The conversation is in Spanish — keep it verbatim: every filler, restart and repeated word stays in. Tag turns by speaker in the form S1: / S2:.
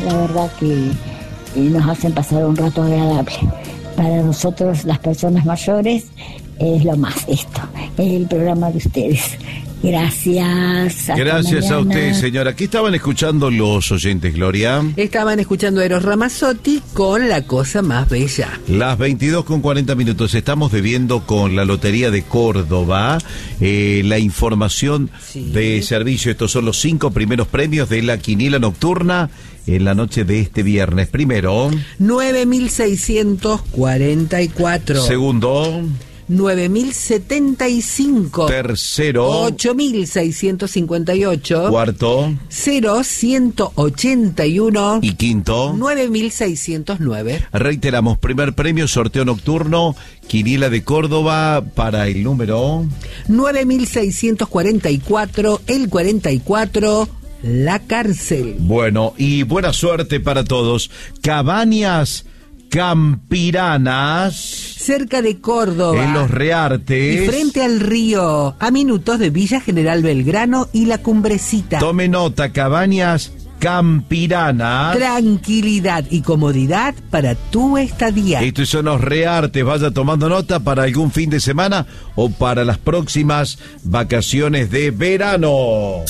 S1: la verdad que eh, nos hacen pasar un rato agradable. Para nosotros, las personas mayores, es lo más esto, es el programa de ustedes. Gracias.
S2: Gracias a usted, señora. ¿Qué estaban escuchando los oyentes, Gloria?
S3: Estaban escuchando a Eros Ramazzotti con La Cosa Más Bella.
S2: Las veintidós con cuarenta minutos. Estamos debiendo con la Lotería de Córdoba eh, la información sí. de servicio. Estos son los cinco primeros premios de la quiniela nocturna en la noche de este viernes. Primero,
S3: nueve mil seiscientos cuarenta y cuatro.
S2: Segundo,
S3: nueve mil setenta y cinco.
S2: Tercero,
S3: ocho mil seiscientos cincuenta y ocho.
S2: Cuarto,
S3: cero ciento ochenta y uno.
S2: Y quinto,
S3: nueve mil seiscientos nueve.
S2: Reiteramos, primer premio, sorteo nocturno, quiniela de Córdoba, para el número
S3: nueve mil seiscientos cuarenta y cuatro, el cuarenta y cuatro, La Cárcel.
S2: Bueno, y buena suerte para todos. Cabañas Campiranas,
S3: cerca de Córdoba,
S2: en Los Reartes,
S3: y frente al río, a minutos de Villa General Belgrano y La Cumbrecita.
S2: Tome nota, Cabañas Campiranas.
S3: Tranquilidad y comodidad para tu estadía.
S2: Estos son Los Reartes. Vaya tomando nota para algún fin de semana o para las próximas vacaciones de verano.